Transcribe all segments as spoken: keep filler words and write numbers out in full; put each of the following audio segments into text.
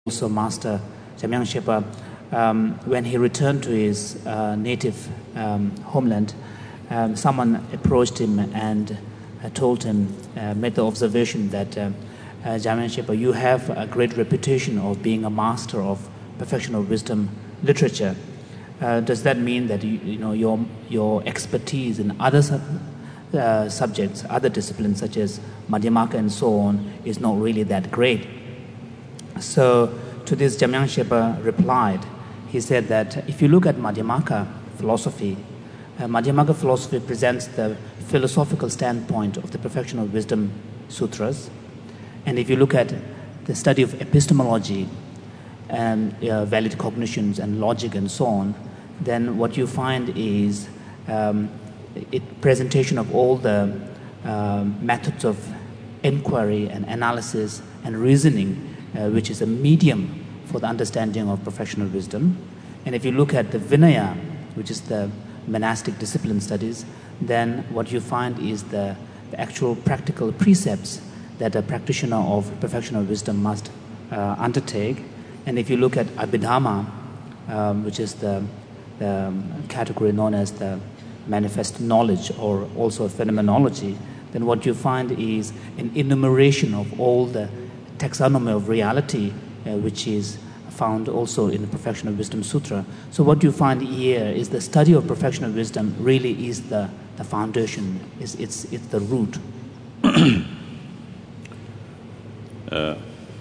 also Master Jamyang Shepa, um, when he returned to his uh, native um, homeland, um, someone approached him and uh, told him, uh, made the observation that uh, uh, Jamyang Shepa, you have a great reputation of being a master of perfection of wisdom literature. Uh, does that mean that you, you know your your expertise in other sub, uh, subjects, other disciplines such as Madhyamaka and so on, is not really that great? So to this, Jamyang Shepa replied. He said that if you look at Madhyamaka philosophy, uh, Madhyamaka philosophy presents the philosophical standpoint of the Perfection of Wisdom Sutras, and if you look at the study of epistemology and uh, valid cognitions and logic and so on, then what you find is um, it presentation of all the uh, methods of inquiry and analysis and reasoning, uh, which is a medium for the understanding of professional wisdom. And if you look at the Vinaya, which is the monastic discipline studies, then what you find is the, the actual practical precepts that a practitioner of professional wisdom must uh, undertake. And if you look at Abhidhamma, um, which is the, the category known as the manifest knowledge or also phenomenology, then what you find is an enumeration of all the taxonomy of reality, uh, which is found also in the Perfection of Wisdom Sutra. So what you find here is the study of perfection of wisdom really is the, the foundation, it's, it's, it's the root. uh.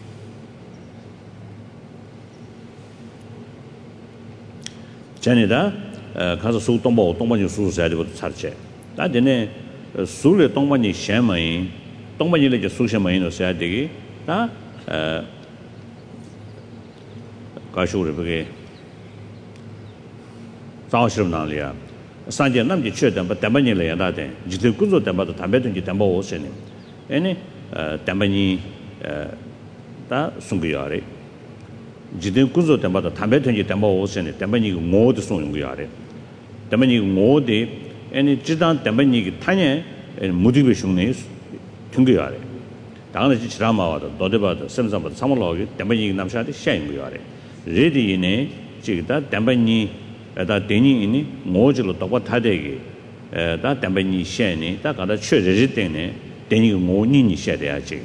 전에다 가서 수 동보 동반이 수수해야 되고 살체 다전에 수를 동반이 셴마인 동반이를 이제 수셴마인으로 써야 되기 다어 가쇼를 그게 자원실험 나리야 산제 남지 최대 뭐 담반이를 해야 돼 지들 군조 담바도 담배든지 담바 오세네 아니 어 담반이 어다 숨겨야래 지든 군조 담바도 담배든지 담바 오세네 담반이 모두 숨겨야래 담반이 모두 아니 지단 담반이 타냐 무디베 슝네 튕겨야래 당연히 지라마와도 너데바도 샘삼바도 삼월로기 담반이 남샤한테 샤인거야래 레디네 지다 담반이 다 데니니 모질로 똑바 타되기 다 담반이 샤니 다 가다 최저지 때네 데니 모니니 샤돼야지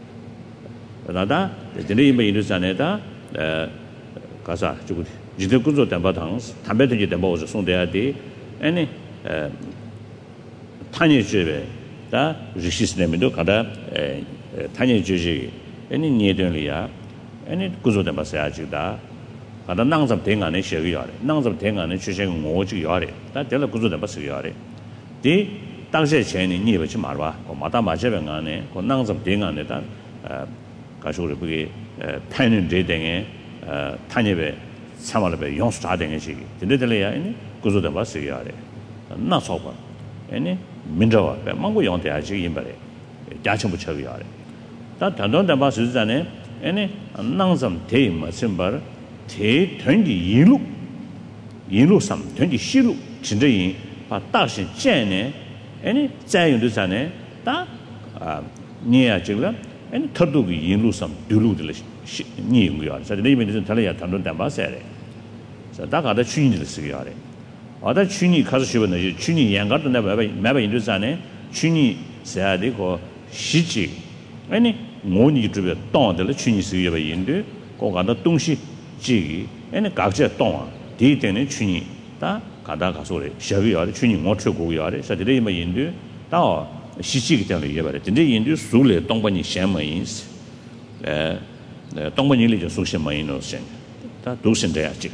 나다 데니 메이르산에다 에 가사 주고 지들 군조 담바당 담배든지 담바오서 송돼야 돼 아니 에 타니 주베 다 리시스네미도 가다 에 타니 주지 아니 니에들이야 아니 군조 담바서야지다 가다 낭잡 대간에 쉬어야래 낭잡 대간에 주생 모지 야래 다 될라 군조 담바서야래 디 당시에 전에 니버지 말봐 고 마다 마제병안에 고 낭잡 대간에다 에 가쇼를 그게 타는 데등에 어 타니베 사말베 용수 다등에 시기 근데들이야 아니 구조된 바스야래 나 소바 아니 민저와 망고 용대야지 임바래 자청부 처리야래 다 단단한 바스잖아요 아니 낭섬 대임 심바 대 된지 일루 일루 삼 된지 시루 진짜이 바 다신 젠네 아니 자용도잖아요 다아 니야 지금 아니 터두기 인루섬 둘루들 니응이야. 그래서 내면에서 달려야 단돈 담바세래. 그래서 다가다 추인들 쓰기야래. 아다 추니 가서 쉬면 이제 추니 양가도 내가 매바 인도산에 추니 써야 되고 시지. 아니 모니 주변 땅들 추니 쓰기야 인도 거가다 동시 지기. 아니 각자 땅. 뒤에는 추니 다 가다 가서래. 셔기야래 추니 못 쳐고야래. 그래서 내면 인도 다 시시기 때문에 얘 말해. 근데 인도 수를 동반이 셴마인스. 에 동반이를 좀 수셴마인으로 셴. 다 도신돼야지.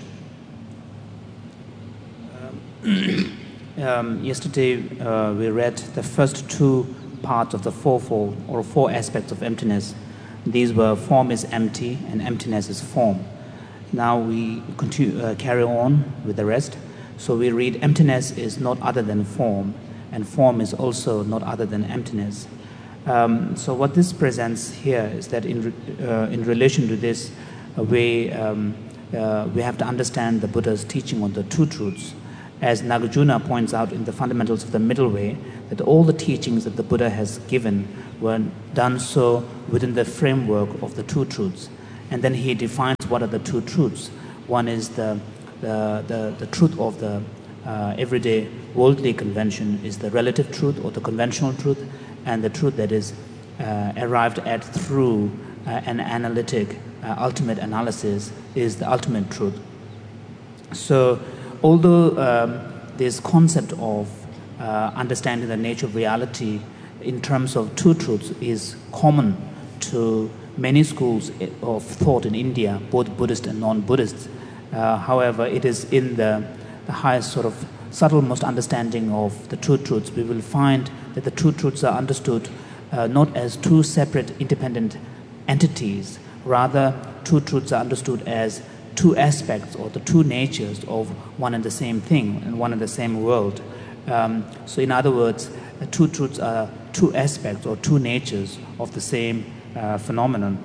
Um yesterday uh, we read the first two parts of the fourfold or four aspects of emptiness. These were form is empty and emptiness is form. Now we continue uh, carry on with the rest. So we read emptiness is not other than form, and form is also not other than emptiness. Um, so what this presents here is that in, re- uh, in relation to this, uh, we, um, uh, we have to understand the Buddha's teaching on the two truths. As Nagarjuna points out in the Fundamentals of the Middle Way, that all the teachings that the Buddha has given were done so within the framework of the two truths. And then he defines what are the two truths. One is the, the, the, the truth of the uh, everyday worldly convention is the relative truth or the conventional truth, and the truth that is uh, arrived at through uh, an analytic uh, ultimate analysis is the ultimate truth. So although um, this concept of uh, understanding the nature of reality in terms of two truths is common to many schools of thought in India, both Buddhist and non-Buddhist. Uh, however, it is in the, the highest sort of subtlemost understanding of the two truths, we will find that the two truths are understood uh, not as two separate independent entities, rather two truths are understood as two aspects or the two natures of one and the same thing and one and the same world. Um, so in other words, the two truths are two aspects or two natures of the same uh, phenomenon.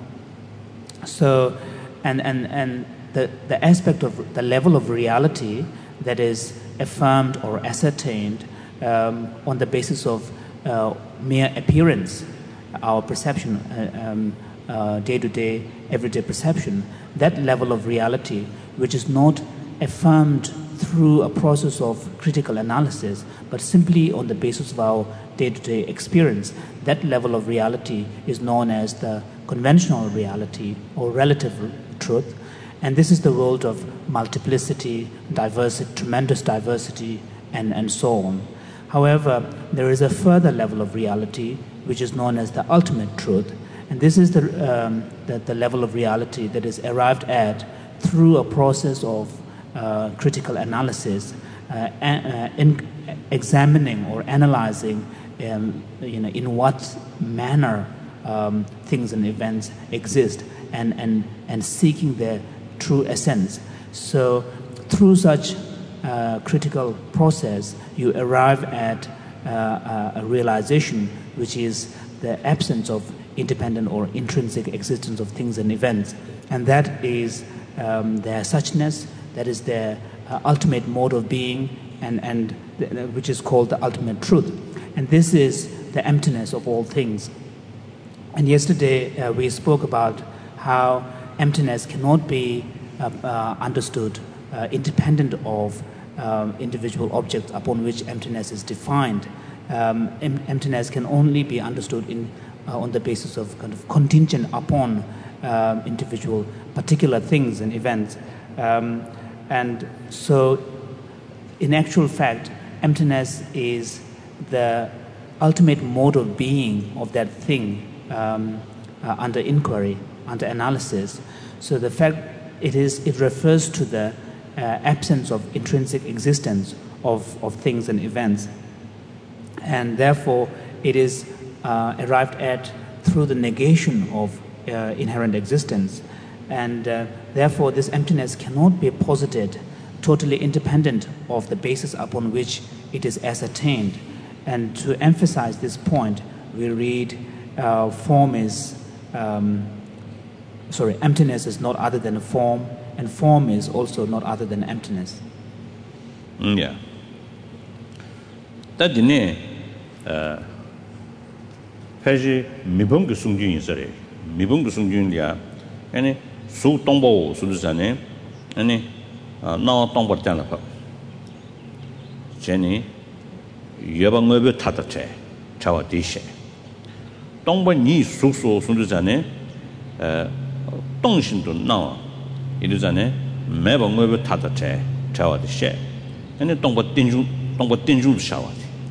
So, and, and, and the, the aspect of the level of reality that is affirmed or ascertained um, on the basis of uh, mere appearance, our perception, uh, um, uh, day-to-day, everyday perception, that level of reality which is not affirmed through a process of critical analysis, but simply on the basis of our day-to-day experience, that level of reality is known as the conventional reality or relative truth. And this is the world of multiplicity, diversity, tremendous diversity, and, and so on. However, there is a further level of reality which is known as the ultimate truth. And this is the, um, the, the level of reality that is arrived at through a process of uh, critical analysis, uh, uh, in examining or analyzing um, you know, in what manner um, things and events exist, and, and, and seeking their true essence. So through such uh, critical process, you arrive at uh, a realization which is the absence of independent or intrinsic existence of things and events, and that is um, their suchness, that is their uh, ultimate mode of being, and, and th- which is called the ultimate truth. And this is the emptiness of all things. And yesterday uh, we spoke about how emptiness cannot be uh, uh, understood uh, independent of um, individual objects upon which emptiness is defined. Um, em- emptiness can only be understood in uh, on the basis of kind of contingent upon um, individual particular things and events. Um, and so, in actual fact, emptiness is the ultimate mode of being of that thing um, uh, under inquiry, under analysis. So the fact it is, it refers to the uh, absence of intrinsic existence of, of things and events. And therefore, it is uh, arrived at through the negation of uh, inherent existence. And uh, therefore, this emptiness cannot be posited totally independent of the basis upon which it is ascertained. And to emphasize this point, we read uh, form is, um, sorry, emptiness is not other than a form, and form is also not other than emptiness. Mm, yeah. That dine, uh, Paji Mibung Sungjun is a Mibung Sungjun, yeah, any so tombo, Suzanne, any now tombo telephone. Jenny, you have a mobile tatache, Chawa dish. Tombo ni so so Suzanne, uh, Tongshin to now, it is an never mobile tatache, Chawa dish. Any tombo tinju, tombo tinju shower.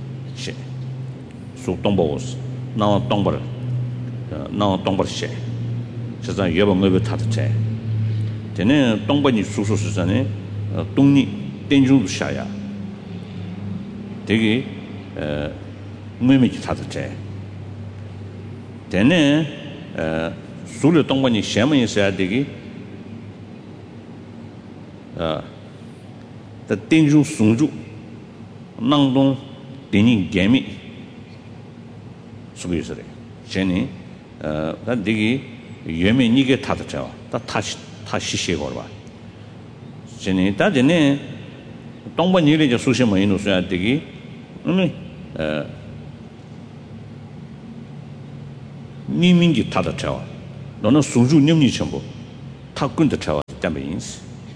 So tombos now tomber now tomber she says I have a mobile tatache. Then tombani susu susane, Tungni, Tenju Shaya. Tegi Mimic tatache. Then Sulu tombani shaman said digi the Tenju Sunju Nangdong Dini Gami. Sugisere. Jenny, uh, that digi, you may nigger tatacha, that touch Tashishi Gorba. Jenny, that in a Tomba nearly just Sushima Inusa digi, only Nimingi tatacha, don't know Suju Nimni Chambo, 탁군 더 차와 담인스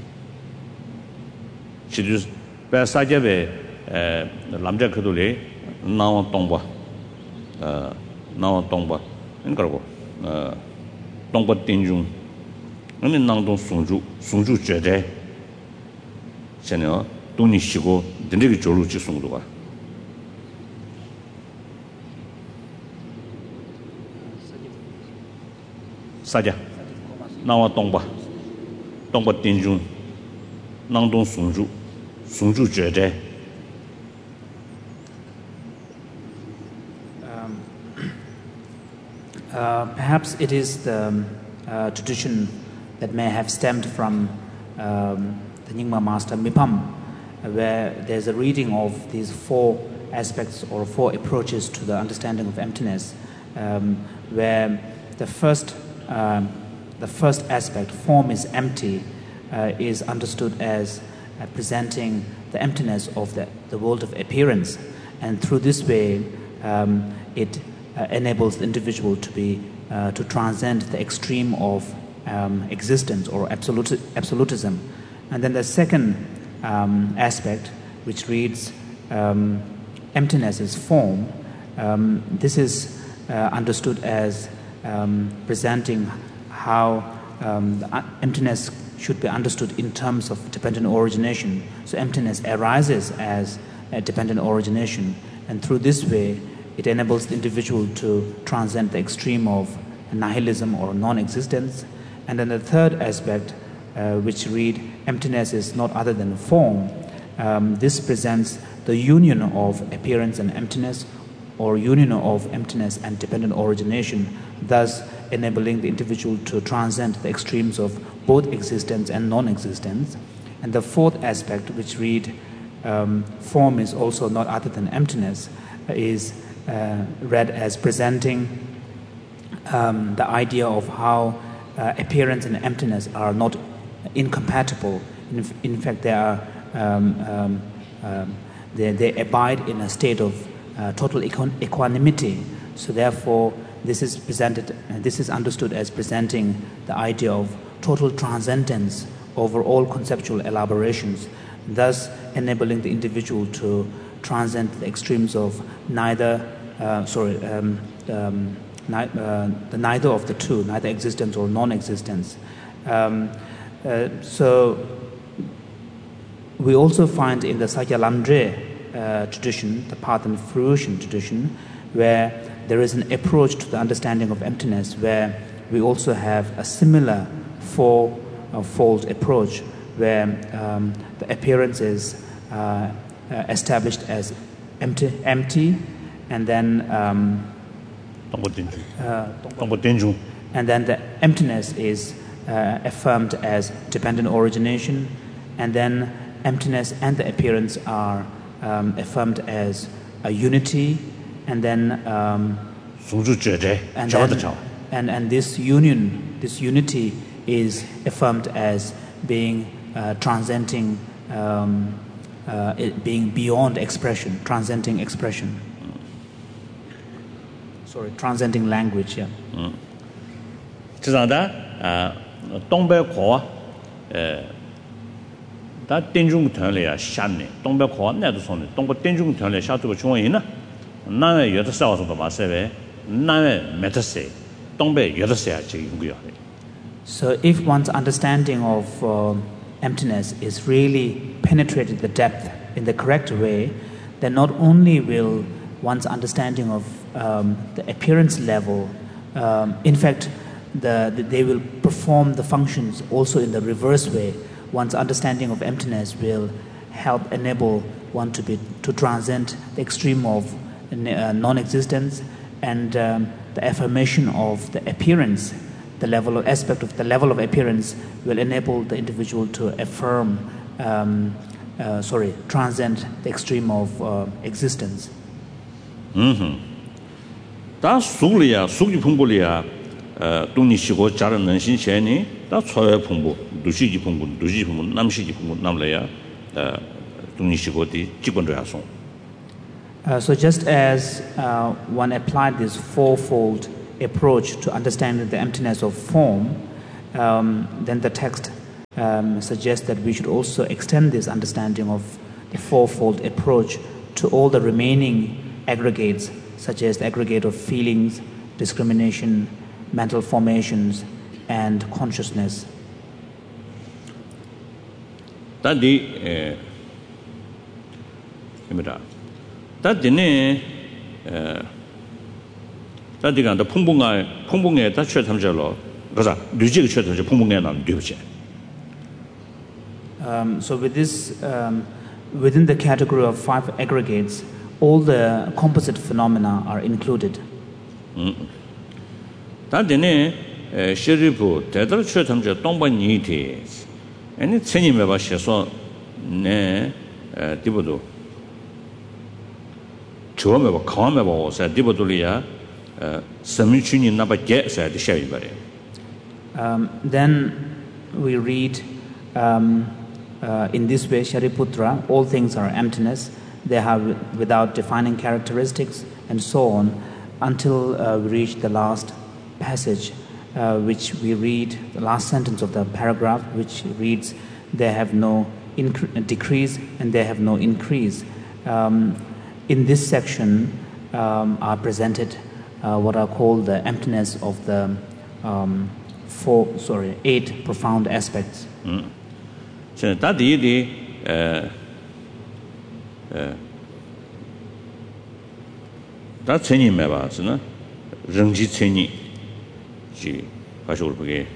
지주 배사제베 에 남자 그돌이 나와 동바 어 나와 동바 그러고 어 동바 띵중 아니 나동 송주 송주 제대 전혀 돈이 쉬고 된게 졸로 지송도가 사자 나와 동바 동바 띵중 나동 송주 송주 제대 Uh, perhaps it is the um, uh, tradition that may have stemmed from um, the Nyingma master Mipam, uh, where there's a reading of these four aspects or four approaches to the understanding of emptiness, um, where the first, um, the first aspect, form is empty, uh, is understood as uh, presenting the emptiness of the, the world of appearance, and through this way um, it Uh, enables the individual to be uh, to transcend the extreme of um, existence or absolute, absolutism. And then the second um, aspect, which reads um, emptiness is form, um, this is uh, understood as um, presenting how um, the emptiness should be understood in terms of dependent origination. So emptiness arises as a dependent origination, and through this way it enables the individual to transcend the extreme of nihilism or non-existence. And then the third aspect, uh, which read, emptiness is not other than form. Um, this presents the union of appearance and emptiness, or union of emptiness and dependent origination, thus enabling the individual to transcend the extremes of both existence and non-existence. And the fourth aspect, which read, um, form is also not other than emptiness, is Uh, read as presenting um, the idea of how uh, appearance and emptiness are not incompatible. In, in fact, they are um, um, um, they, they abide in a state of uh, total equ- equanimity. So, therefore, this is presented. Uh, this is understood as presenting the idea of total transcendence over all conceptual elaborations, thus enabling the individual to transcend the extremes of neither, uh, sorry, um, um, ni- uh, the neither of the two, neither existence or non-existence. Um, uh, so we also find in the Sakya Lamdre uh, tradition, the path and fruition tradition, where there is an approach to the understanding of emptiness, where we also have a similar four-fold uh, approach, where um, the appearance is uh, Uh, established as empty, empty, and then um, uh, and then the emptiness is uh, affirmed as dependent origination, and then emptiness and the appearance are um, affirmed as a unity, and then um, and, then, and and this union, this unity is affirmed as being uh, transcending. Um, Uh, it being beyond expression, transcending expression. Mm. Sorry, transcending language, yeah. Mm. 这样的啊，东北话，呃，他电中团里啊，下呢，东北话那都说呢，东北电中团里下这个情况呢，那位有的时候说的嘛，是呗，那位没得谁，东北有的时候就用不了的。 So if one's understanding of uh, emptiness is really penetrated the depth in the correct way, then not only will one's understanding of um, the appearance level, um, in fact, the, the, they will perform the functions also in the reverse way. One's understanding of emptiness will help enable one to be to transcend the extreme of uh, non-existence, and um, the affirmation of the appearance, the level of aspect of the level of appearance will enable the individual to affirm, um, uh, sorry, transcend the extreme of uh, existence. Mm-hmm. 다 속리야, 속이 풍부리야. 어, 동니시고 자른 능신체니 다 초회 풍부, 두시지 풍부, 두시지 풍부, 남시지 풍부 남래야. 어, 동니시고디 직권조야송. So just as uh, one applied this fourfold approach to understanding the emptiness of form, um, then the text um, suggests that we should also extend this understanding of the fourfold approach to all the remaining aggregates, such as the aggregate of feelings, discrimination, mental formations, and consciousness. That the that the that the kind of pungbunga pungbunga that church ham jalo gaza lyjig church ham pungbunga nan dyubche. Um so with this um, within the category of five aggregates, all the composite phenomena are included. That the shiripu tedar church ham jalo tongba ni ti any tseni me ba sheso ne dibodo chome ba kame ba sa dibodulia samichuni na ba ge sa de shayi bare. Um then we read um uh, in this way, Shariputra, all things are emptiness, they have without defining characteristics, and so on, until uh, we reach the last passage, uh, which we read, the last sentence of the paragraph, which reads, they have no incre- decrease and they have no increase. Um, in this section um, are presented uh, what are called the emptiness of the um, four, sorry, eight profound aspects. Mm. So that the the uh uh that tseni me ba sna rengji tseni ji ba shu bu ge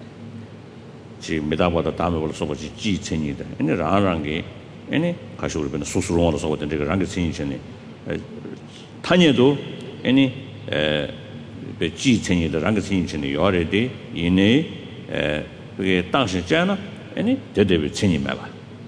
ji me da ba da da me bo so ba ji ji tseni de ene rang rang ge ene ka shu bu su su ro lo so de ge rang ge tseni chen ne ta nie do ene uh be ji tseni de rang ge tseni chen ne yo re de yin ne uh bu ge dang shen jian na 아니 대대비 천이 매봐.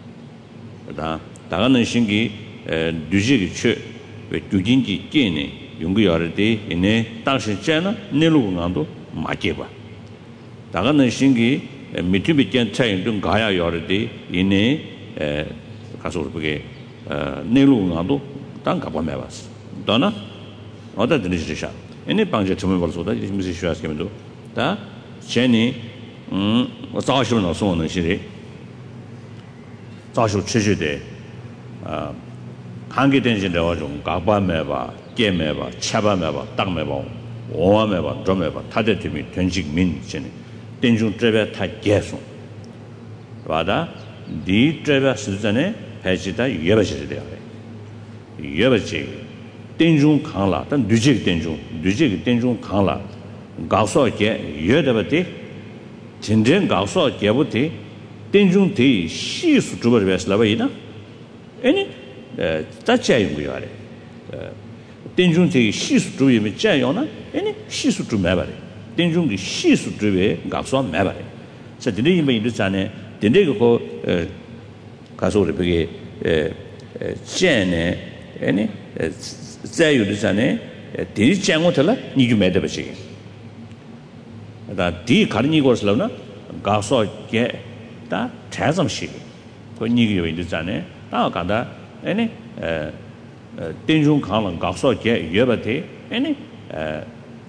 그다 다가는 신기 에 뉴지기 최왜 규진지 깨네 용구여르데 이네 당시 째나 내로강도 맞게 봐. 다가는 신기 미티비 짠 차이 좀 가야 여르데 이네 에 가서 그게 어 내로강도 당 가봐 매봤어. 너나 어디 들으시죠? 이네 방제 좀 벌써다 이제 무슨 쉬었으면도 다 제니 음,我早修了送我那些的，早修持续的，啊，韩国电信的话种搞办没吧，建没吧，切办没吧，当没吧，我没吧，做没吧，他的这边全境民现在，电中这边他接送，是吧的？你这边实在呢，还是他越不是这样的，越不是，电中扛了，但对这个电中，对这个电中扛了，搞少些越的不得。真正搞错结不得，电中的系数主要是来为呢？哎呢，呃，咋这样个样嘞？呃，电中的系数主要没这样呢？哎呢，系数主没吧嘞？电中的系数主要搞错没吧嘞？这这里因为有啥呢？电这个和呃，搞错的这个呃呃这呢？哎呢，呃，再有的啥呢？呃，电这样了，你就没得不行。다 디 가르니 거슬러나 가서 게다 대점시 그 니게 왜 있잖아요. 다 간다. 아니 에 땡중 강은 가서 게 예버티 아니 에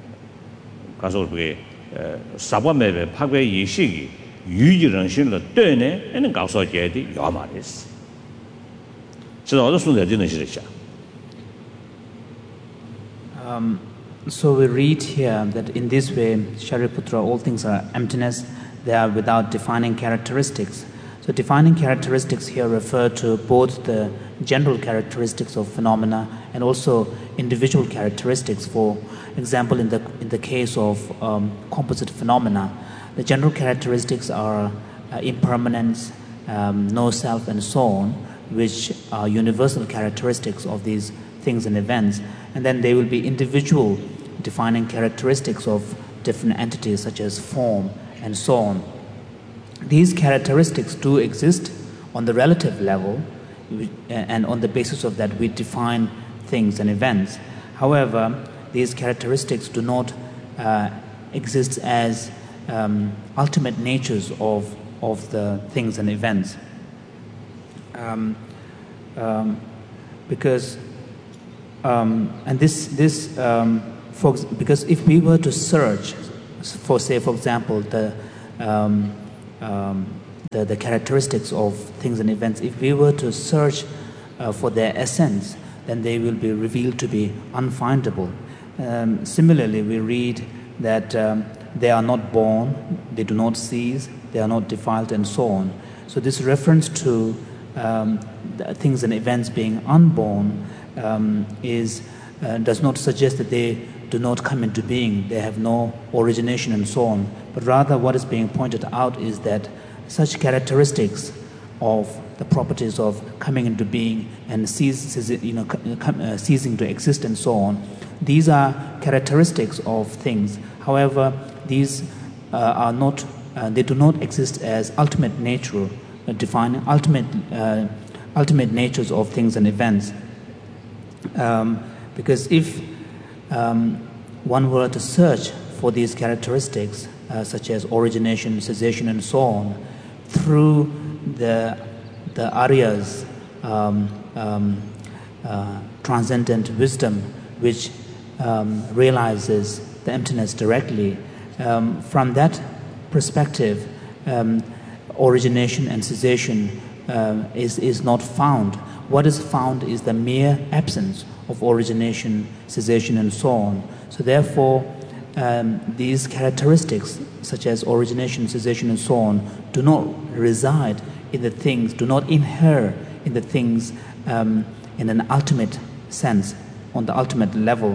가서 그게 사범에 파괴 이식이 유지런신을 때네 아니 가서 게디 야마레스. 저 어디 순대 되는 시리자. Um So we read here that in this way, Shariputra, all things are emptiness, they are without defining characteristics. So defining characteristics here refer to both the general characteristics of phenomena and also individual characteristics. For example, in the, in the case of um, composite phenomena, the general characteristics are uh, impermanence, um, no self, and so on, which are universal characteristics of these things and events. And then there will be individual defining characteristics of different entities such as form and so on. These characteristics do exist on the relative level, and on the basis of that we define things and events. However, these characteristics do not uh, exist as um, ultimate natures of, of the things and events. Um, um, because Um, and this, this um, for, because if we were to search for, say, for example, the um, um, the, the characteristics of things and events, if we were to search uh, for their essence, then they will be revealed to be unfindable. Um, similarly, we read that um, they are not born, they do not cease, they are not defiled, and so on. So this reference to um, the things and events being unborn um, is uh, does not suggest that they do not come into being, they have no origination and so on. But rather what is being pointed out is that such characteristics of the properties of coming into being and cease, you know, uh, ceasing to exist and so on, these are characteristics of things. However, these uh, are not, uh, they do not exist as ultimate nature, uh, defining ultimate, uh, ultimate natures of things and events. Um, because if um, one were to search for these characteristics, uh, such as origination, cessation, and so on, through the the Arya's um, um, uh, transcendent wisdom, which um, realizes the emptiness directly, um, from that perspective, um, origination and cessation uh, is is not found. What is found is the mere absence of origination, cessation, and so on. So therefore, um, these characteristics, such as origination, cessation, and so on, do not reside in the things, do not inhere in the things um, in an ultimate sense, on the ultimate level.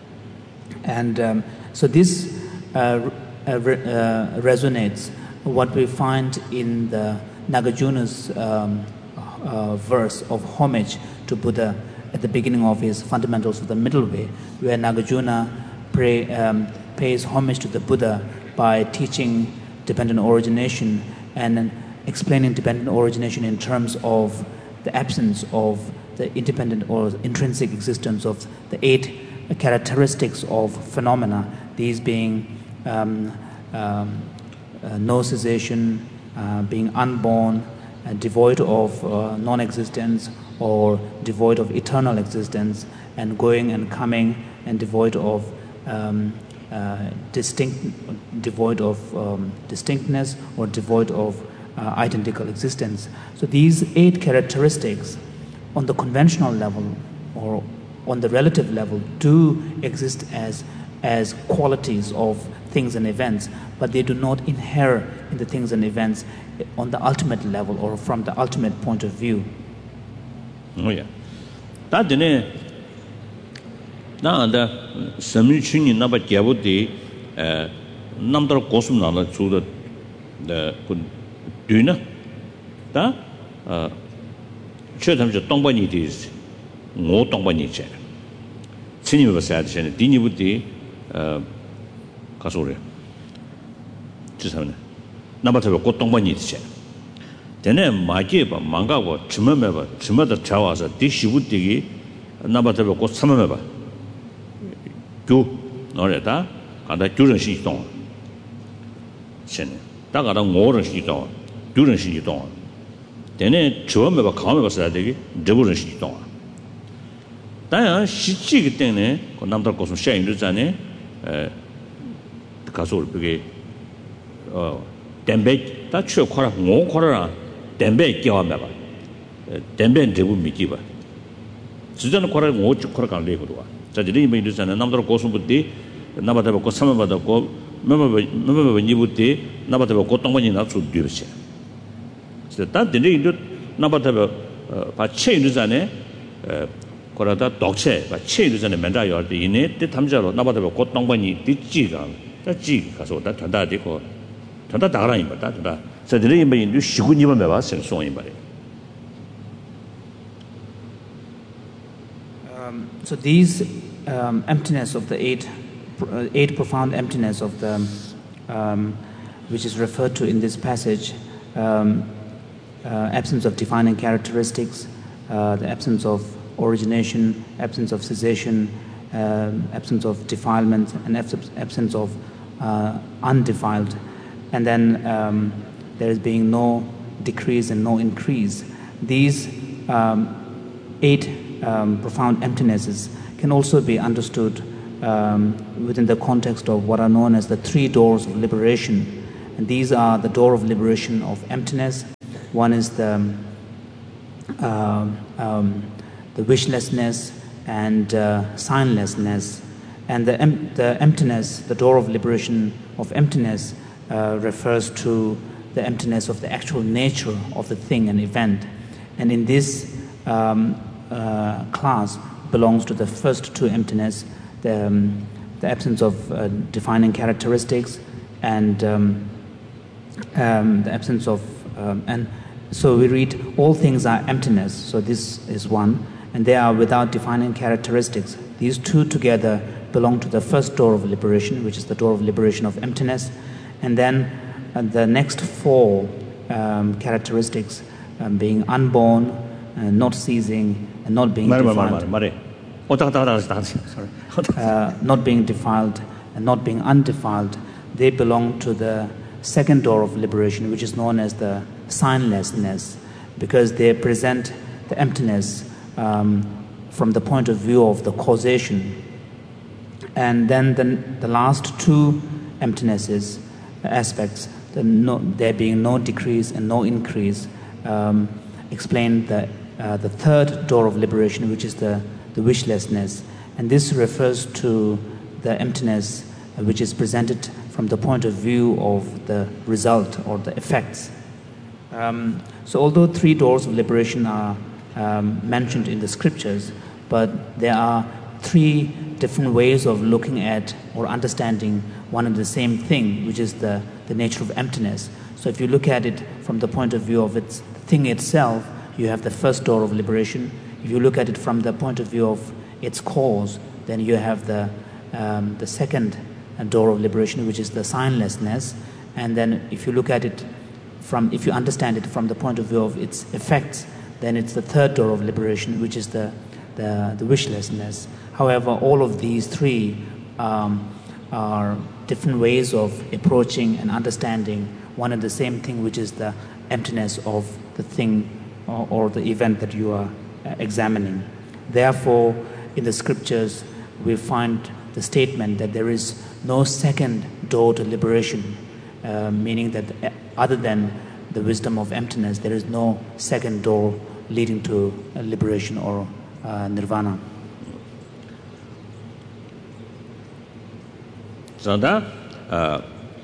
And um, so this uh, uh, re- uh, resonates what we find in the Nagarjuna's um, uh, verse of homage to Buddha at the beginning of his Fundamentals of the Middle Way, where Nagarjuna pray, um, pays homage to the Buddha by teaching dependent origination and explaining dependent origination in terms of the absence of the independent or intrinsic existence of the eight characteristics of phenomena, these being um, um, uh, no cessation, uh, being unborn, uh, devoid of uh, non-existence or devoid of eternal existence, and going and coming, and devoid of um, uh, distinct, devoid of um, distinctness or devoid of Uh, identical existence. So these eight characteristics on the conventional level or on the relative level do exist as as qualities of things and events, but they do not inhere in the things and events on the ultimate level or from the ultimate point of view. Oh yeah. That dene na da sami chuni na ba gyabu de eh namdar kosum na la chu the düne da uh chödam je tongba ni de ngo tongba ni che chini ba sa de ne dini bu de uh ka so re ji sa ne na ba de ko tongba ni che dene ma ge ba ma ga go chima me ba chima da cha wa sa di shi bu de gi na ba de ko sama me ba gyu no re da ga da gyu ren shi dong chen da ga da ngo ren shi dong gyu ren shi dong dene chwa me ba ka me ba sa de gi de bu ren shi dong da ya shi ji ge de ne ko nam da ko so shen yu za ne eh ka so bu ge 어 덴베 다 추 코라 ngo 코라 덴베 끼와 봐 덴베 대부 미기 봐 주전 코라 ngo 코라 간 레고 와 자들이 뭐 이러잖아 남들 고수 부디 나바다 고 삼바다 고 메메 메메 니부디 나바다 고 동번이 나주 뒤르시 진짜 다 되네 인도 나바다 바 체인르잖아 코라다 독체 바 체인르잖아 맨다 요르디 이네 때 탐자로 나바다 고 동번이 뒤지가 지 가서 다 단다 되고 다 다라 임바 다 저들이 임바 인도 시군이만 봐 생송 임바래. Um so these um emptiness of the eight uh, eight profound emptiness of the um which is referred to in this passage, um uh, absence of defining characteristics, uh, the absence of origination, absence of cessation, um, absence of defilement, and absence of uh, undefiled. And then um, there is being no decrease and no increase. These um, eight um, profound emptinesses can also be understood um, within the context of what are known as the three doors of liberation. And these are the door of liberation of emptiness. One is the, uh, um, the wishlessness and uh, signlessness. And the, em the emptiness, the door of liberation of emptiness, uh, refers to the emptiness of the actual nature of the thing and event. And in this um, uh, class belongs to the first two emptiness, the, um, the absence of uh, defining characteristics and um, um, the absence of, um, and so we read all things are emptiness, so this is one, and they are without defining characteristics. These two together belong to the first door of liberation, which is the door of liberation of emptiness. And then uh, the next four um, characteristics, um, being unborn, uh, not ceasing, and not being defiled, uh, not being defiled, and not being undefiled, they belong to the second door of liberation, which is known as the signlessness, because they present the emptiness um, from the point of view of the causation. And then the, the last two emptinesses, aspects, the no, there being no decrease and no increase, um, explain the, uh, the third door of liberation, which is the, the wishlessness. And this refers to the emptiness uh, which is presented from the point of view of the result or the effects. Um, so although three doors of liberation are um, mentioned in the scriptures, but there are three different ways of looking at or understanding one and the same thing, which is the, the nature of emptiness. So if you look at it from the point of view of its thing itself, you have the first door of liberation. If you look at it from the point of view of its cause, then you have the, um, the second door of liberation, which is the signlessness. And then if you look at it from, if you understand it from the point of view of its effects, then it's the third door of liberation, which is the, the, the wishlessness. However, all of these three um, are different ways of approaching and understanding one and the same thing, which is the emptiness of the thing or, or the event that you are uh, examining. Therefore, in the scriptures, we find the statement that there is no second door to liberation, uh, meaning that other than the wisdom of emptiness, there is no second door leading to uh, liberation or uh, nirvana. So that, uh,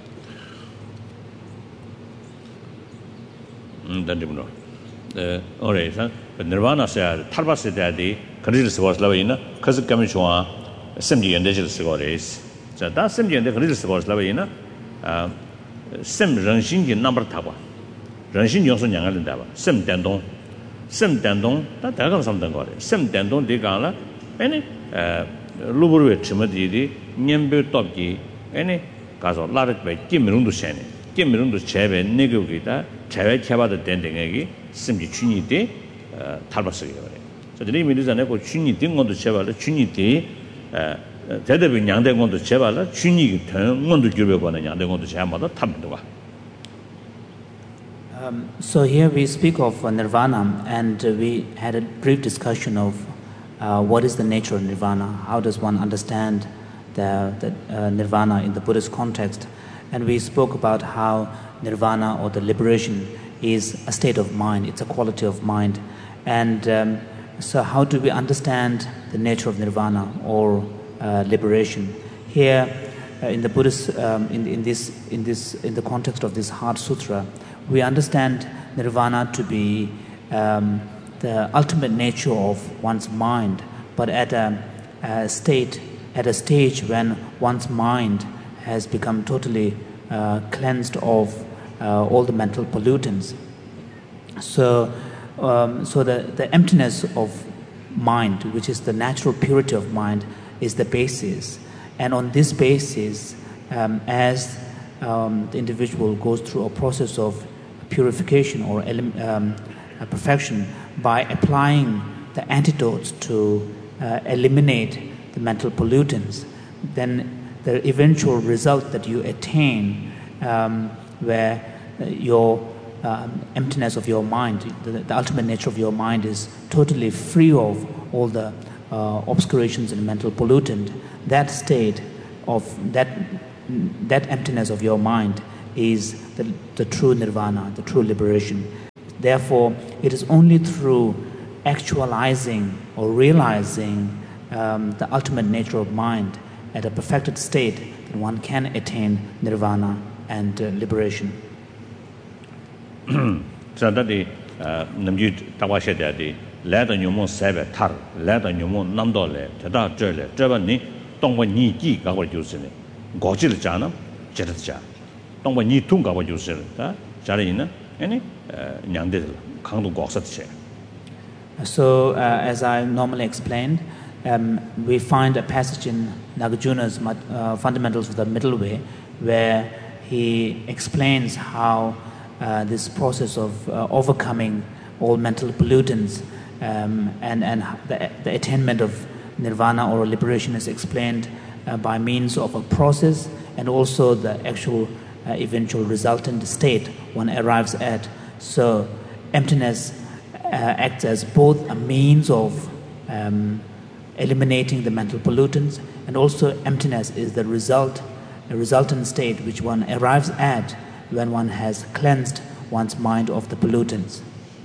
uh, all right, so nirvana said, Tarbas daddy, Kadis was Lavina, Kazak Kamishwa, Simji and Digital Cigars. So that Simji and the Kadis was Lavina, Sim Ranshin number Tawa, Ranshin Yosun Yangalindava, Sim Dandon, Sim Dandon, that I got something got it, Sim Dandon de Gala, any Luburu Chimadi, Nyambu Topki. Any caso large by Kim Rundu Shani, Kim Rundu Cheve, Negugita, Cheve Chavada Dending, simply Chunite, Tabasari. So the name is an echo Chuniti on the Chevala, Chuniti, Tedabin Yandeng on the Chevala, Chuni turn on the Juribon and Yandeng on the Chamada, Tabdua. So here we speak of uh, Nirvana, and uh, we had a brief discussion of uh, what is the nature of Nirvana, how does one understand the, the uh, Nirvana in the Buddhist context. And we spoke about how Nirvana or the liberation is a state of mind, it's a quality of mind. And um, so how do we understand the nature of Nirvana or uh, liberation? Here uh, in the Buddhist, um, in, in, this, in, this, in the context of this Heart Sutra, we understand Nirvana to be um, the ultimate nature of one's mind, but at a, a state at a stage when one's mind has become totally uh, cleansed of uh, all the mental pollutants. So, um, so the, the emptiness of mind, which is the natural purity of mind, is the basis. And on this basis, um, as um, the individual goes through a process of purification or um, perfection by applying the antidotes to uh, eliminate the mental pollutants, then the eventual result that you attain, um, where your um, emptiness of your mind, the, the ultimate nature of your mind is totally free of all the uh, obscurations and mental pollutant, that state of that, that emptiness of your mind is the, the true nirvana, the true liberation. Therefore, it is only through actualizing or realizing um, the ultimate nature of mind at a perfected state that one can attain nirvana and uh, liberation. So that the namju tawashe de la da nyumo sebe tar la da nyumo namdo le tada jele zeba ni dongwa ni ji ga wa jiu ne go ji le ja na je de ja dongwa ni tung ga wa jiu shi da ja le yin ne nyang de kang du go sa de. So, uh, as I normally explained, um, we find a passage in Nagarjuna's uh, Fundamentals of the Middle Way where he explains how uh, this process of uh, overcoming all mental pollutants um, and, and the, the attainment of nirvana or liberation is explained uh, by means of a process and also the actual uh, eventual resultant state one arrives at. So, emptiness Uh, acts as both a means of um, eliminating the mental pollutants, and also emptiness is the result, a resultant state which one arrives at when one has cleansed one's mind of the pollutants.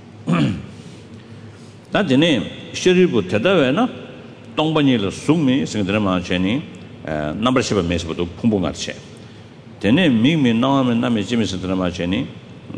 That the name Shiribu Tadavena, Tongbani Sumi, Singdrama Cheni, number seven Mesbo Pumbungache. The name Mimi Nam and Nami Jimmy Sindrama Cheni,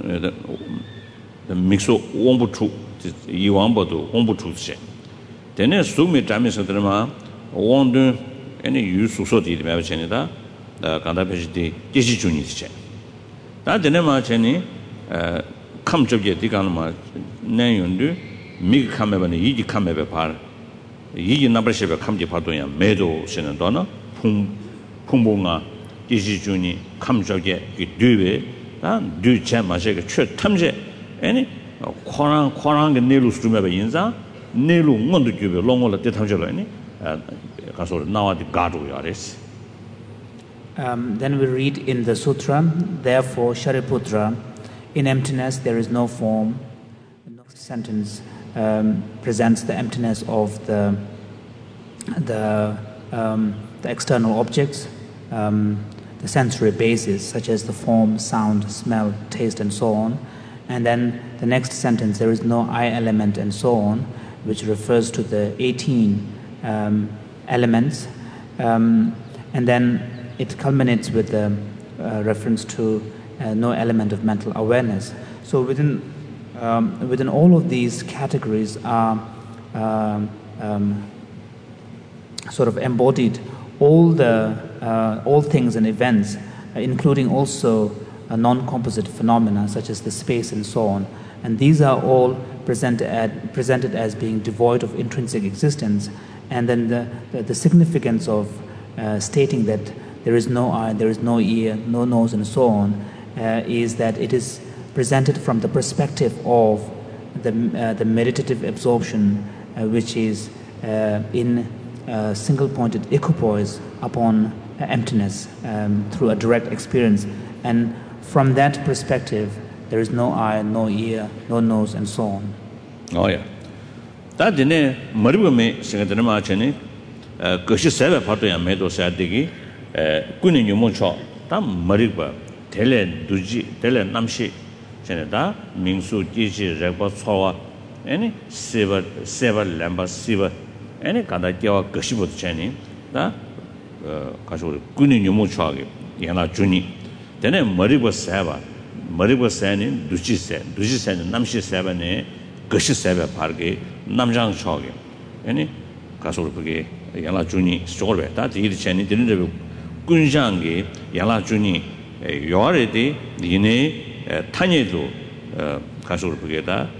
the Mixo Wombutu. 이왕보도 공부 출세. 되네 수미 담에서 들으면 원도 any 유수소들이 매버체니다. 다 간다베지 지시 중이지. 다 되네 마체니 어 감접게 디가는 마 내용도 미 감매번에 이지 감매배 발 이지 넘버십에 감지 파도야 매도 쓰는 돈은 풍 풍봉아 지시 중이 감접게 이 뒤에 다 뒤체 마셔게 최 탐제 any Koran Koran ke nelu strume be yinza nelu ngondu jube longola te thamjelo ni kasol nawa di gadu yares. Um then we read in the sutra, therefore Shariputra, in emptiness there is no form. The next sentence um, presents the emptiness of the the um, the external objects, um, the sensory bases such as the form, sound, smell, taste and so on. And then the next sentence, there is no I element and so on, which refers to the eighteen um, elements. Um, and then it culminates with the uh, reference to uh, no element of mental awareness. So within um, within all of these categories are um, um, sort of embodied all the uh, all things and events, uh, including also a non-composite phenomena such as the space and so on, and these are all presented as, presented as being devoid of intrinsic existence. And then the, the, the significance of uh, stating that there is no eye, there is no ear, no nose and so on uh, is that it is presented from the perspective of the, uh, the meditative absorption uh, which is uh, in uh, single-pointed equipoise upon uh, emptiness um, through a direct experience. And from that perspective, there is no eye, no ear, no nose, and so on. Oh yeah. That dine maribu me singadana ma chene goshi sebe pato ya me do sa digi kuni nyumo cho ta mariba tele duji tele namshi chene da mingsu jiji rekba chowa any seva seva lamba siva any kada kyawa goshi bo chene da kaso kuni nyumo cho ge yana juni Then Mariba Sava, Mariba Sani, Duchi Sen, Duchi Sen, Namshi Savane, Gushi Sava Parge, Namjang Chogi, any Kasurpage, Yala Juni, Storbe, that is Chani, didn't have Gunjangi, Yala Juni, Yoredi, Yine, Tanyedo, Kasurpageta,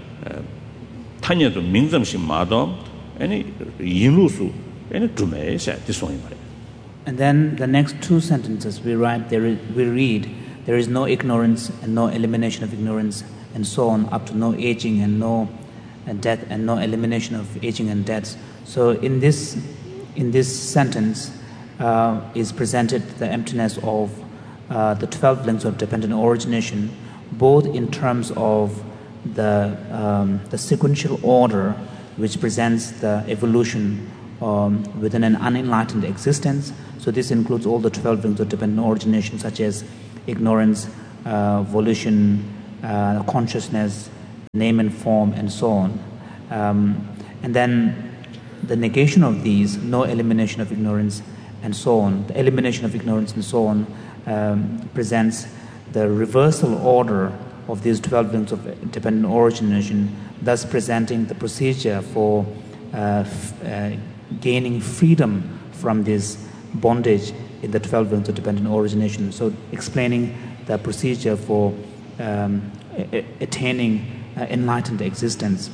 Tanyedo, Minzam Shimado, any Yinusu, any Tume, said this one. And then the next two sentences we write, there is, we read, there is no ignorance and no elimination of ignorance and so on, up to no aging and no and death and no elimination of aging and death. So in this in this sentence uh, is presented the emptiness of uh, the twelve links of dependent origination, both in terms of the um, the sequential order which presents the evolution um, within an unenlightened existence. So this includes all the twelve links of dependent origination, such as ignorance, uh, volition, uh, consciousness, name and form, and so on. Um, and then the negation of these, no elimination of ignorance, and so on. The elimination of ignorance and so on um, presents the reversal order of these twelve links of dependent origination, thus presenting the procedure for uh, f- uh, gaining freedom from this bondage in the twelve links of dependent origination. So explaining the procedure for um, a- attaining uh, enlightened existence.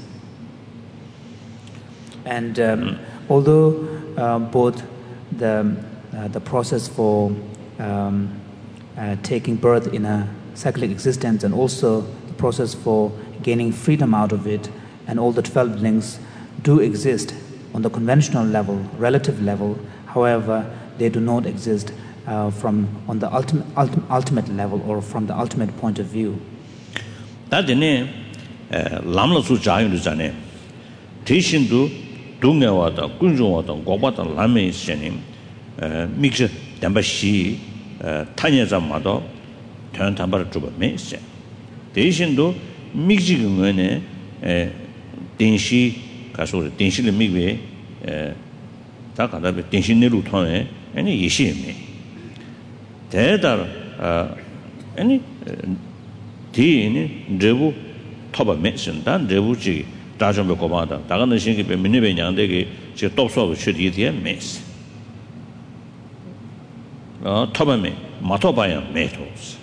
And um, although uh, both the, uh, the process for um, uh, taking birth in a cyclic existence and also the process for gaining freedom out of it, and all the twelve links do exist on the conventional level, relative level. However, they do not exist uh, from on the ultimate, ultimate ultimate level or from the ultimate point of view. That is lamla su jayu du jane. Tishin du dunga wada kunjung wada gobata lame sheni mix damba shi tanya zamado tan tambar juba me se. Tishin du mix ngene denshi kasore denshi le migwe ta kada be denshi ne lu thone ani yishi me. Tedar ani di ni rebu toba mention dan rebu ji dajong be komada daga ne shin be minne be nyang de ge ji top so be chudi de mes ah toba me matoba ya metos.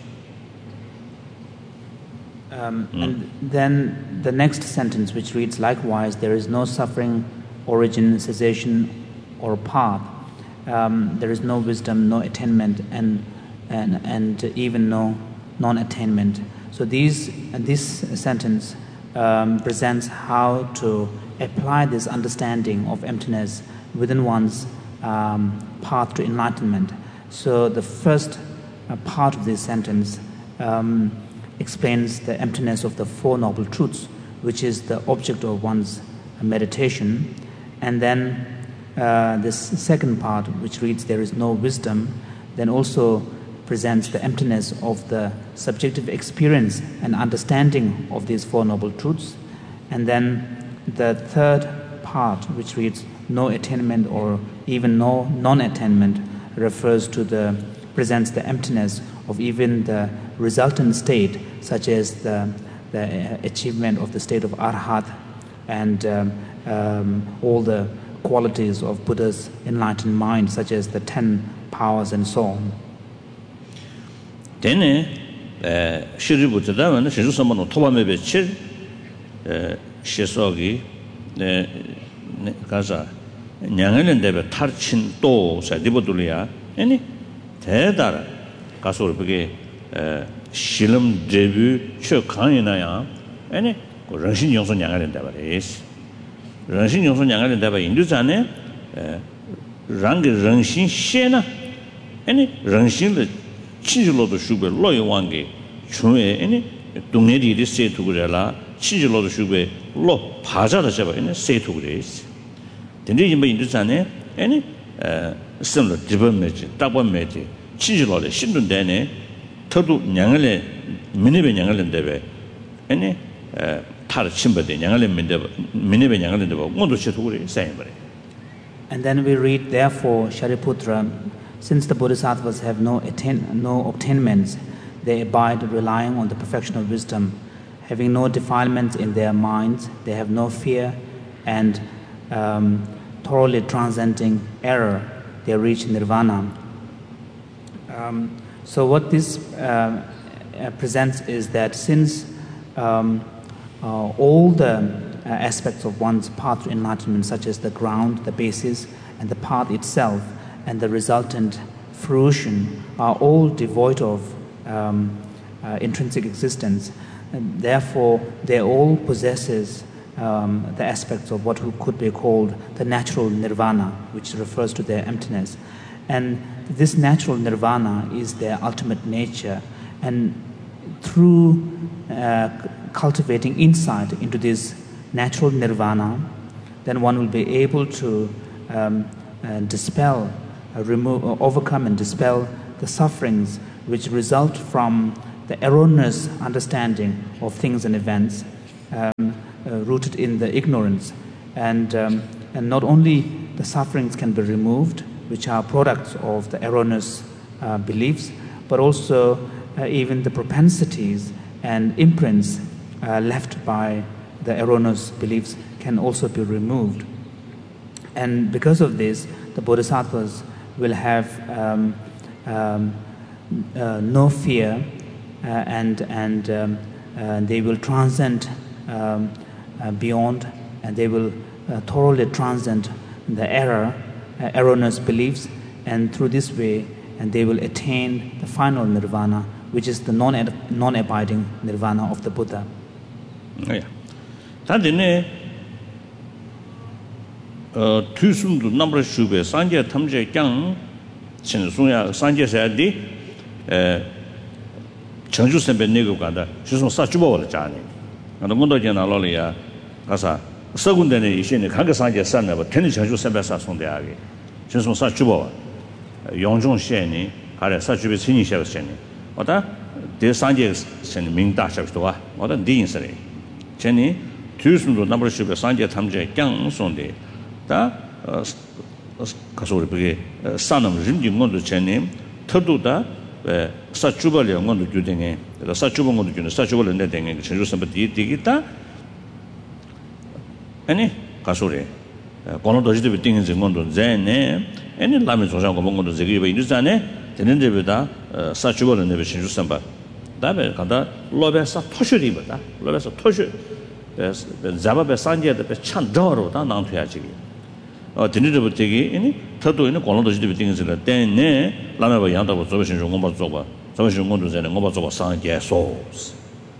Um, and then the next sentence, which reads, likewise, there is no suffering, origin, cessation, or path. Um, there is no wisdom, no attainment, and and and even no non-attainment. So these this sentence um, presents how to apply this understanding of emptiness within one's um, path to enlightenment. So the first uh, part of this sentence um, explains the emptiness of the Four Noble Truths, which is the object of one's meditation. And then uh, this second part, which reads, there is no wisdom, then also presents the emptiness of the subjective experience and understanding of these Four Noble Truths. And then the third part, which reads, no attainment or even no non-attainment, refers to the, presents the emptiness of even the resultant state, such as the, the achievement of the state of Arhat and um, um, all the qualities of Buddha's enlightened mind, such as the ten powers and so on. Then, Shri Buddha, when Shri Samano Tobame Bechir, Shesogi, Gaza, Nyangan Debe Tarchin Do, Sadibodulia, any Tedar, Gasur Bege, Shilam debut, Chokanaya, any Ranshin Yonson Yangan Deba is Ranshin Yonson Yangan Deba Induzane, Rang Ranshin Shena, any Ranshin Chijilo to Shube, Loy Wangi, Chue, any Dungedi de say to Gurella, Chijilo to Shube, Lo Paza the Seba, and say to Grace. The name in Induzane, any similar Dibber Meji, Daba Meji, Chijilo, Shindun Dene, Todu Nyangale, Minibe Yangal Debe, any Tar Chimba de Yangal Minibe Yangal Deba, Mondo Cheturi, same. And then we read, therefore, Shariputra, since the Bodhisattvas have no, attain, no obtainments, they abide relying on the perfection of wisdom. Having no defilements in their minds, they have no fear, and um, thoroughly transcending error, they reach nirvana. Um, so what this uh, uh, presents is that since um, uh, all the uh, aspects of one's path to enlightenment, such as the ground, the basis, and the path itself, and the resultant fruition, are all devoid of um, uh, intrinsic existence. And therefore, they all possesses um, the aspects of what could be called the natural nirvana, which refers to their emptiness. And this natural nirvana is their ultimate nature. And through uh, cultivating insight into this natural nirvana, then one will be able to um, uh, dispel Uh, remove, uh, overcome and dispel the sufferings which result from the the erroneous understanding of things and events um, uh, rooted in the ignorance. And, um, and not only the sufferings can be removed, which are products of the erroneous uh, beliefs, but also uh, even the propensities and imprints uh, left by the erroneous beliefs can also be removed. And because of this, the bodhisattvas will have um, um, uh, no fear, uh, and, and um, uh, they will transcend um, uh, beyond, and they will uh, thoroughly transcend the error, uh, erroneous beliefs, and through this way, and they will attain the final nirvana, which is the non non-abiding nirvana of the Buddha. Yeah. Tadine uh tusum number shube sanje thamje kyang chin suya sanje sadi uh changju sembe nego gada shusum sa chubo wala jani. Ando ngondo jena lo ya kasa segunde ne ishine kanga sanje sanna ba ten changju sembe sa sonde age. Shusum sa chubo yongjong sheni kare sa chube chini shebe sheni. Oda de sanje sen ming da shabe to wa oda din sare. Cheni tusum number shube sanje thamje kyang sonde 다 가서 그게 산업 림진건도 전에 터도다 왜 사주벌이 건도 주den에 사주번 건도 주는 사주벌은 내 되는 전주 선배들이 되겠다 아니 가서래 권도도 지도 되는 건도 전에 아니 라면 조장 거 먹는 저기 왜 인자네 되는 데보다 사주벌은 내 전주 선배 다음에 간다 로베사 토슈리보다 로베사 토슈 자바베 산제데 찬더로 다 나한테야지 어 드니르부터기 이니 터도 있는 권도도 지도 되는지라 때네 라면바 양다고 저버신 좀 공부 좀 봐. 저버신 공부 전에 공부 좀 상계 소스.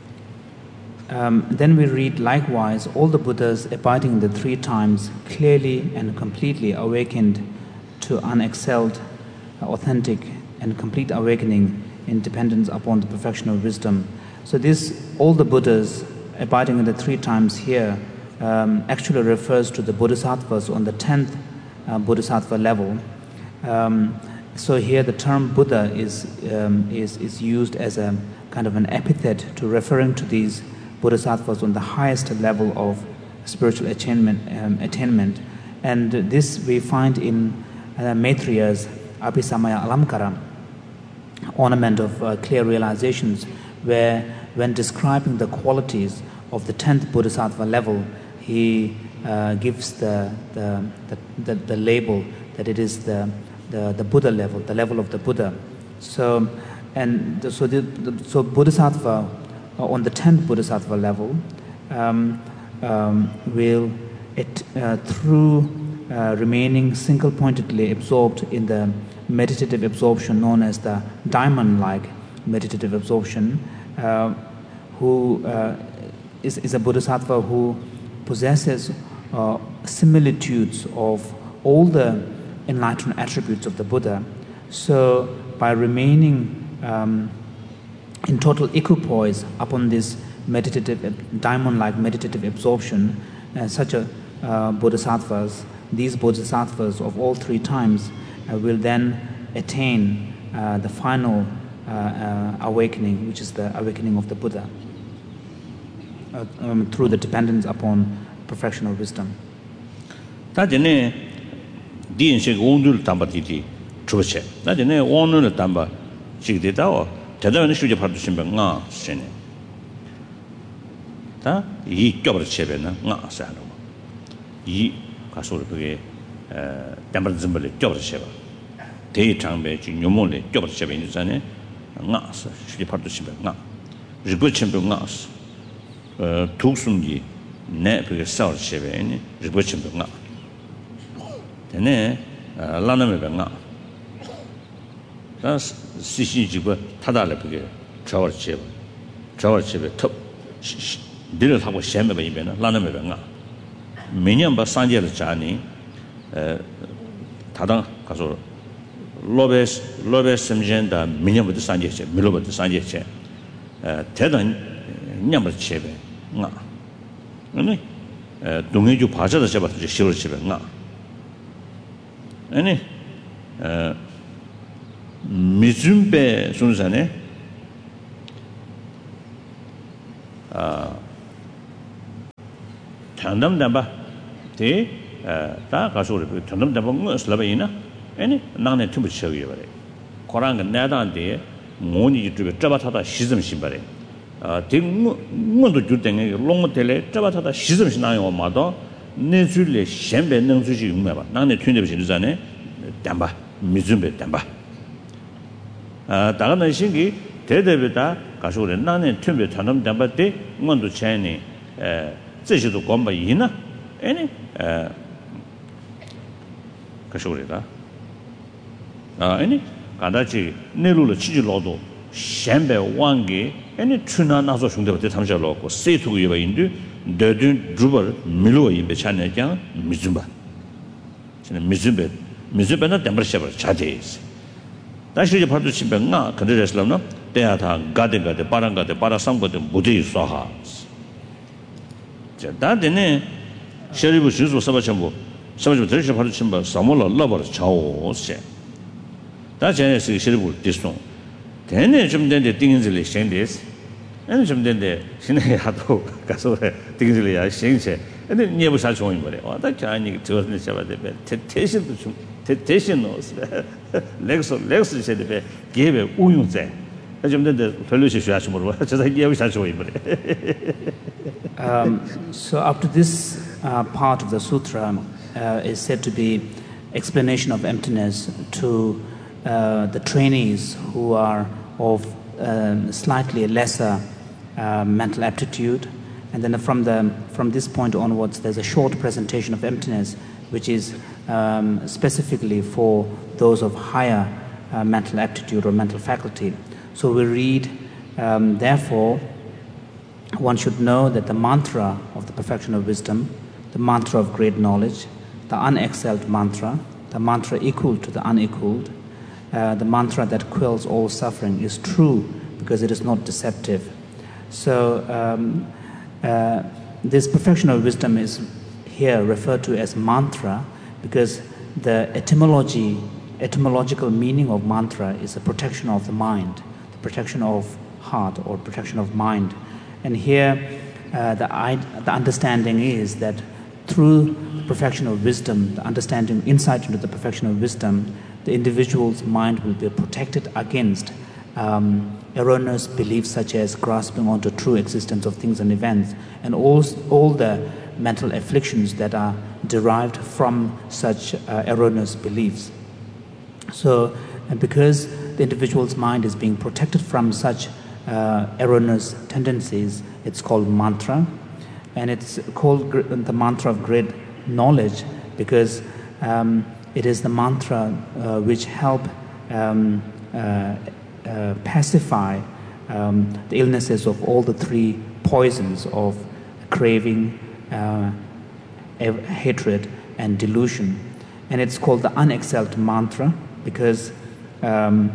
Um then we read likewise all the Buddhas abiding the three times clearly and completely awakened to unexcelled, authentic and complete awakening in dependence upon the perfection of wisdom. So this all the Buddhas abiding in the three times here Um, actually refers to the bodhisattvas on the tenth uh, bodhisattva level. Um, so here the term Buddha is, um, is, is used as a kind of an epithet to referring to these bodhisattvas on the highest level of spiritual attainment. Um, attainment. And this we find in uh, Maitriya's Abhisamaya Alamkara, ornament of uh, clear realizations, where when describing the qualities of the tenth bodhisattva level, he uh, gives the the, the the the label that it is the the the Buddha level, the level of the Buddha. So and the, so the, the so bodhisattva uh, on the tenth bodhisattva level um, um, will it uh, through uh, remaining single-pointedly absorbed in the meditative absorption known as the diamond-like meditative absorption, uh, who uh, is is a bodhisattva who possesses uh, similitudes of all the enlightened attributes of the Buddha. So by remaining um, in total equipoise upon this meditative, diamond-like meditative absorption, uh, such a uh, bodhisattvas, these bodhisattvas of all three times uh, will then attain uh, the final uh, uh, awakening, which is the awakening of the Buddha. Uh, um, through the dependence upon perfection of wisdom. 다전에 디인식 온들 담바티티 주체. 다전에 온을 담바 지게다오. 대단한 수제 받으신 병아 세네. 다이 껴버 체베나 나 사노. 이 가소를 그게 에 담바 좀벌 껴버 체바. 대이 장배 진요mol에 껴버 체베 있잖아요. 나 수제 받으신 병아. 리고 챔병아. 어 독순기 내 그게 싸울 시베니 리버친 병아 되네 라나메 병아 다 시시지고 타달래 그게 저월 집 저월 집에 톱 늘을 하고 셴메 이면은 라나메 병아 매년 바 산제를 자니 에 다당 가서 로베스 로베스 심젠다 매년부터 산제체 밀로부터 산제체 에 대단 냠을 집에 나 아니 에 동해주 바자다 잡아서 시월 집에 나 아니 에 미준배 순산에 Tandam Damba, the Kasuri, Tandam Damba, Slavina, any none too much show you. Korang and Nadan de, Moni to Tabatata Shizm Shimbare. Ting Mundo Juting, long tele, Tabatata Shizm Shnai or Mado, Nezule, Shembe, Nanzuji, none of twenty Zane, Damba, Mizumbe Damba. Dagana Shingi, Tedebita, Kasuri, none tumbe Tandam Damba de, Mondo Chani, Zishi to Gomba Yina, any Kasuri. Any Kadachi, Nelu Chijilodo, Shambe Wangi, any Tuna Nazo Shunda de Tamjalo, say to you in Dudun Druber, Milo in Bechana, Mizumba. Mizumbe, Mizumba, not Dember Shepherd, Chades. That's your part of Chimbanga, Kadislamna, Deata, Gadiga, the Paranga, the Parasanga, the Budi Saha. That the name Sherry was used for Sabachambo, Sabach Tradition Part of Chimba, Samola Lover, Chow. That's a serious distant. Then the things in the Shandies, and some then the Shinahato, Casore, things in the Shanse, and then never such one. Or that Chinese to the Shabbat, Tetation, Tetation knows. Lex Lex said the bed gave a Uyunze. As you did the Felucia Shashmore, just like you such way. So, up to this uh, part of the sutra uh, is said to be explanation of emptiness to Uh, the trainees who are of um, slightly lesser uh, mental aptitude, and then from the from this point onwards there's a short presentation of emptiness which is um, specifically for those of higher uh, mental aptitude or mental faculty. So we read, um, therefore one should know that the mantra of the perfection of wisdom, the mantra of great knowledge, the unexcelled mantra, the mantra equal to the unequaled, Uh, the mantra that quells all suffering is true because it is not deceptive. So um, uh, this perfection of wisdom is here referred to as mantra because the etymology, etymological meaning of mantra is the protection of the mind, the protection of heart or protection of mind. And here uh, the, the understanding is that through the perfection of wisdom, the understanding, insight into the perfection of wisdom, the individual's mind will be protected against um, erroneous beliefs such as grasping onto true existence of things and events and all, all the mental afflictions that are derived from such uh, erroneous beliefs. So, and because the individual's mind is being protected from such uh, erroneous tendencies, it's called mantra, and it's called the mantra of great knowledge because um, it is the mantra uh, which help um, uh, uh, pacify um, the illnesses of all the three poisons of craving, uh, hatred, and delusion. And it's called the unexcelled mantra because um,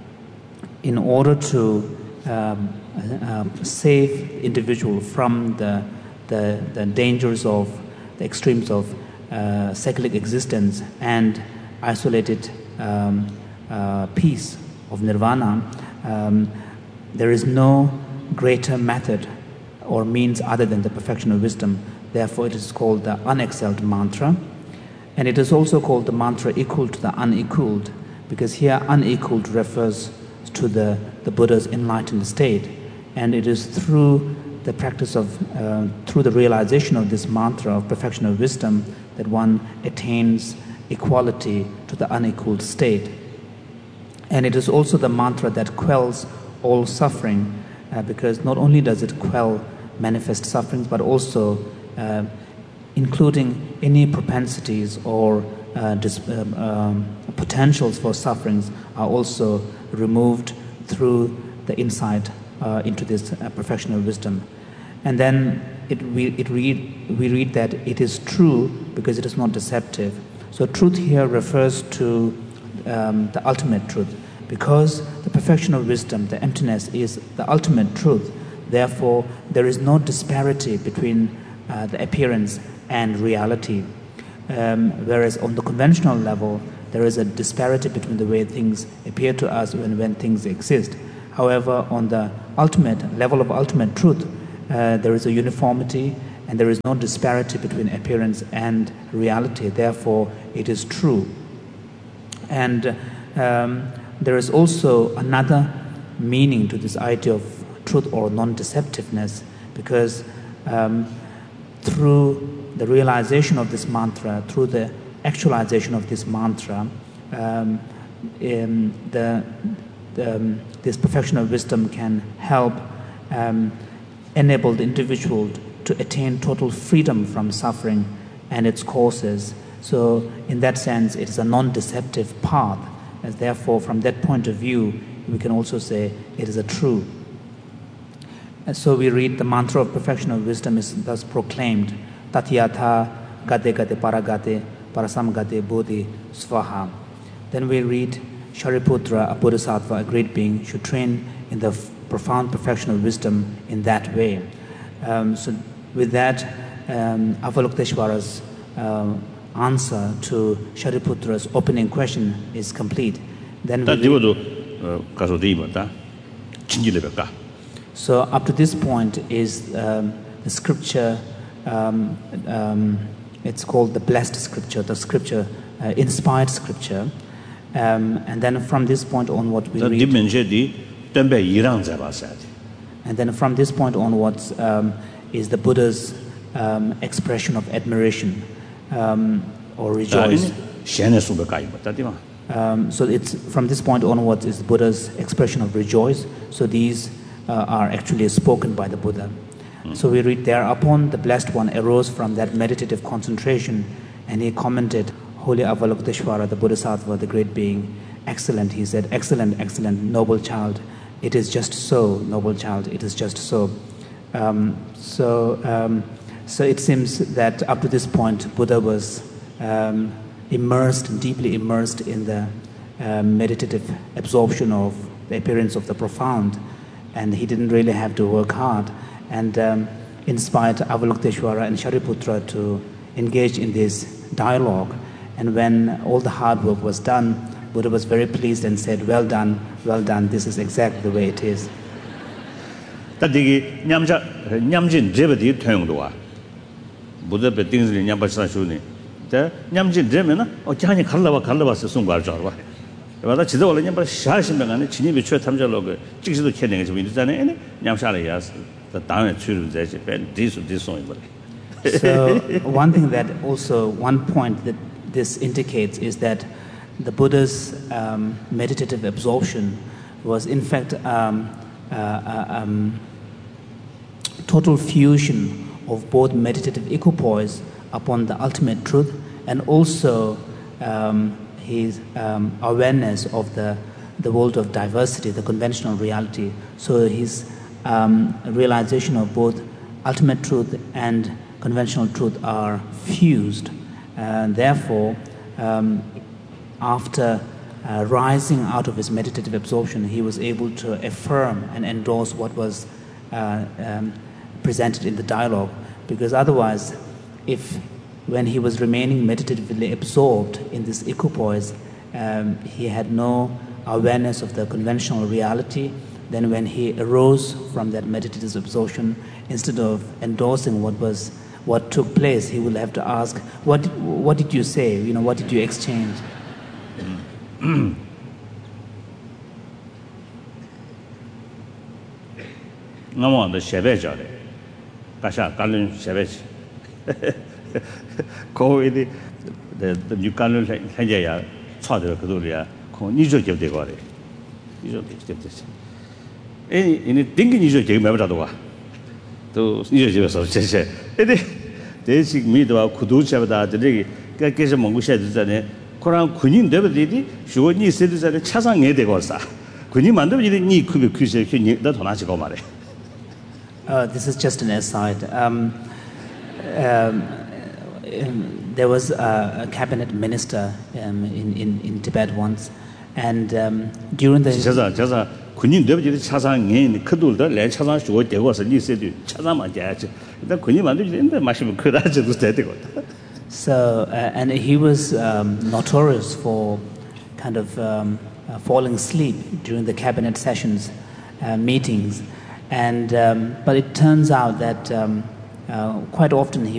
in order to um, uh, save the individual from the, the, the dangers of the extremes of Uh, cyclic existence and isolated um, uh, peace of nirvana, um, there is no greater method or means other than the perfection of wisdom. Therefore, it is called the unexcelled mantra. And it is also called the mantra equal to the unequaled, because here unequaled refers to the, the Buddha's enlightened state. And it is through the practice of, uh, through the realization of this mantra of perfection of wisdom that one attains equality to the unequaled state. And it is also the mantra that quells all suffering, uh, because not only does it quell manifest sufferings, but also uh, including any propensities or uh, dis- um, um, potentials for sufferings are also removed through the insight uh, into this uh, perfection of wisdom. And then it, we, it read, we read that it is true because it is not deceptive. So truth here refers to um, the ultimate truth. Because the perfection of wisdom, the emptiness, is the ultimate truth. Therefore, there is no disparity between uh, the appearance and reality. Um, whereas on the conventional level, there is a disparity between the way things appear to us and when things exist. However, on the ultimate level of ultimate truth, uh, there is a uniformity and there is no disparity between appearance and reality. Therefore, it is true. And um, there is also another meaning to this idea of truth or non-deceptiveness, because um, through the realization of this mantra, through the actualization of this mantra, um, in the, the um, this perfection of wisdom can help um, enable the individual to attain total freedom from suffering and its causes. So in that sense, it is a non-deceptive path, and therefore from that point of view, we can also say it is a true. And so we read the mantra of perfection of wisdom is thus proclaimed, Tatyatha gate gate paragate parasam gate bodhi svaha. Then we read, Shariputra, a bodhisattva, a great being, should train in the f- profound perfection of wisdom in that way. Um, so with that, um, Avalokiteshvara's uh, answer to Shariputra's opening question is complete. Then we read, so up to this point is um, the scripture, um, um, it's called the blessed scripture, the scripture, uh, inspired scripture. Um, and then from this point onward we read, and then from this point onwards um, is the Buddha's um, expression of admiration um, or rejoice. Um, so it's from this point onwards is the Buddha's expression of rejoice. So these uh, are actually spoken by the Buddha. Mm. So we read, thereupon the Blessed One arose from that meditative concentration, and he commented, Holy Avalokiteshvara, the Bodhisattva, the great being, excellent, he said, excellent, excellent, noble child. It is just so, noble child, it is just so. Um, so, um, so it seems that up to this point, Buddha was um, immersed, deeply immersed in the uh, meditative absorption of the appearance of the profound, and he didn't really have to work hard, and um, inspired Avalokiteshvara and Shariputra to engage in this dialogue. And when all the hard work was done, Buddha was very pleased and said, well done, well done, this is exactly the way it is. So one thing that also, one point that this indicates is that the Buddha's um, meditative absorption was in fact um, uh, uh, um, total fusion of both meditative equipoise upon the ultimate truth and also um, his um, awareness of the, the world of diversity, the conventional reality. So his um, realization of both ultimate truth and conventional truth are fused. And therefore, um, after uh, rising out of his meditative absorption, he was able to affirm and endorse what was uh, um, presented in the dialogue. Because otherwise, if when he was remaining meditatively absorbed in this equipoise, um, he had no awareness of the conventional reality, then when he arose from that meditative absorption, instead of endorsing what was what took place, he will have to ask, what what did you say? You know, what did you exchange? Namo the Shebejare. Kasha Kalun Shebej. Ko the the new Kalun Hajaya, Father Kadulia, Ko Nijo Jev de Gore. Nijo Jev this. Any in a thinking Nijo Jev Mavadua. To Nijo Jev of Chese. They seek me to Kudu Shabda, the day, Kakes Mongusha, the Koran Kunin Devidi, Shu Ni cities at the Chasang Edegosa. Kuniman didn't need Kubi Kusi, that Honachigomare. Uh, this is just an aside. Um, um, um, there was a, a cabinet minister um, in, in, in Tibet once, and um, during the... 군인 되버지 차상에 그들도 내 차상 주고 되고서 니세도 차상만 돼야지. 일단 군인 만들지는데 마시면 그다지도 되고. So uh, and he was um, notorious for kind of um, uh, falling asleep during the cabinet sessions, uh, meetings, and um, but it turns out that um, uh, quite often he